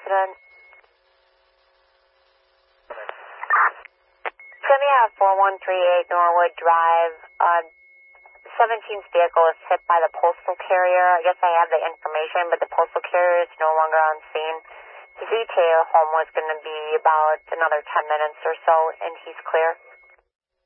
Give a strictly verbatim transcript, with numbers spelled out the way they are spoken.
accident? It's going to be at four one three eight Norwood Drive. Uh, seventeenth vehicle is hit by the postal carrier. I guess I have the information, but the postal carrier is no longer on scene. His E T A home was going to be about another ten minutes or so, and he's clear.